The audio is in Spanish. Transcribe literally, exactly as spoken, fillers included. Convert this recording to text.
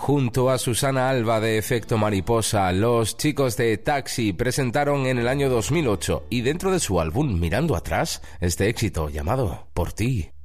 Junto a Susana Alba de Efecto Mariposa, los chicos de Taxi presentaron en el año dos mil ocho y dentro de su álbum Mirando Atrás este éxito llamado Por Ti.